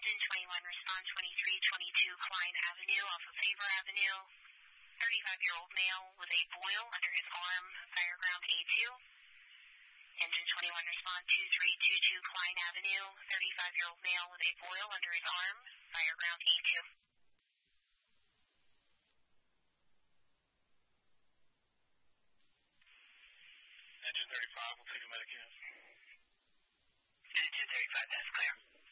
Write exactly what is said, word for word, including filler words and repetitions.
Engine twenty-one, respond twenty-three twenty-two Klein Avenue off of Favor Avenue. thirty-five-year-old male with a boil under his arm, Fireground A two. Engine twenty-one, respond two three two two Klein Avenue. thirty-five-year-old male with a boil under his arm, Fireground A two. Engine thirty-five, we'll take a medic in. Engine thirty-five, that's clear.